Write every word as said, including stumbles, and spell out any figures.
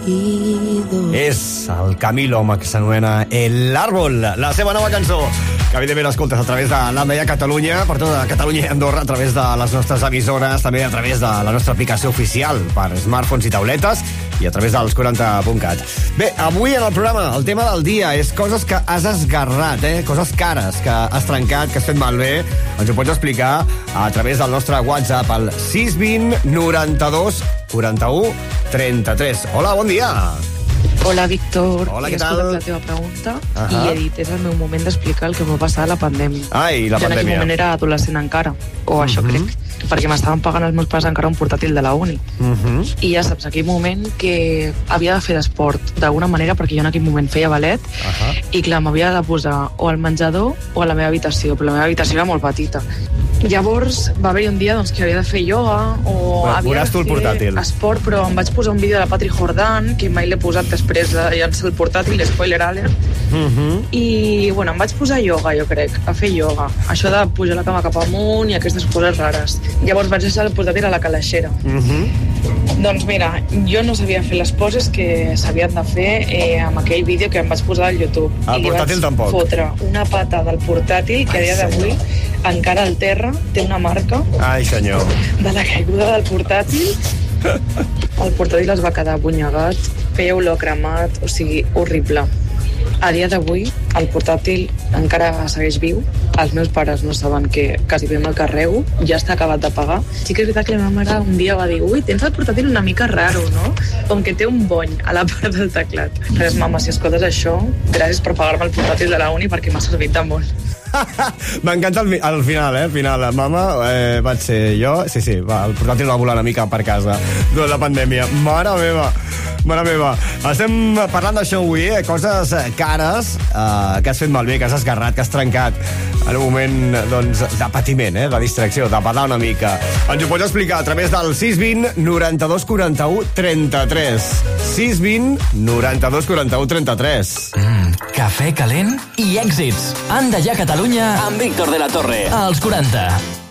elegido. És el Camilo, home, que s'anomena El Árbol, la seva nova cançó, que evidentment escoltes a través de l'A M E Catalunya, per tota Catalunya i Andorra, a través de les nostres emissores, també a través de la nostra aplicació oficial per smartphones i tauletes i a través dels quaranta punt cat. Bé, avui en el programa el tema del dia és coses que has esgarrat, eh? Coses cares que has trencat, que has fet malbé. Ens ho pots explicar a través del nostre WhatsApp al sis vint noranta-dos quaranta-u trenta-tres. Hola, bon dia. Hola, Víctor. Hola, què he tal? escoltat la teva pregunta uh -huh. i he dit, és el meu moment d'explicar el que m'ha passat a la pandèmia. Ai, la jo pandèmia. en aquell moment era adolescent encara, o uh -huh. això crec, perquè m'estaven pagant els meus pares encara un portàtil de la uni. Uh -huh. I ja saps, aquell moment que havia de fer d'esport d'alguna manera, perquè jo en aquell moment feia ballet, uh -huh. i clar, m'havia de posar o al menjador o a la meva habitació, però la meva habitació era molt petita. Llavors va haver un dia doncs, que havia de fer ioga o Però havia de tu el fer portàtil. esport, però em vaig posar un vídeo de la Patri Jordan, que mai l'he posat després de llançar el portàtil, spoiler alert, Uh -huh. i bueno, em vaig posar a ioga, jo crec, a fer ioga, això de pujar la cama cap amunt i aquestes coses rares. Llavors vaig deixar el portàtil a la calaixera. Uh -huh. Doncs mira, jo no sabia fer les poses que s'havien de fer eh, amb aquell vídeo que em vaig posar al YouTube. El I li portàtil vaig tampoc. fotre una pata del portàtil que a dia d'avui encara al terra té una marca Ai, senyor. de la caiguda del portàtil. El portàtil es va quedar abunyegat, feia olor cremat, o sigui, horrible. A dia d'avui, el portàtil encara segueix viu. Els meus pares no saben que quasi bé me'l carrego. Ja està acabat de pagar. Sí que és veritat que la meva mare un dia va dir ui, tens el portàtil una mica raro, no? Com que té un bony a la part del teclat. Res, mama, si escoltes això, gràcies per pagar-me el portàtil de la uni perquè m'ha servit de molt. M'encanta el, al final, eh? Al final, mama, eh, vaig ser jo. Sí, sí, va, el portàtil va volar una mica per casa durant la pandèmia. Mare meva, mare meva. Estem parlant d'això avui, eh? Coses cares eh, que has fet malbé, que has esgarrat, que has trencat en un moment, doncs, de patiment, eh? De distracció, de badar una mica. Ens ho pots explicar a través del sis vint noranta-dos quaranta-u trenta-tres. sis vint noranta-dos quaranta-u trenta-tres. Mm, cafè calent i èxits. Anda ja, Catalunya, amb Víctor de la Torre. Als quaranta.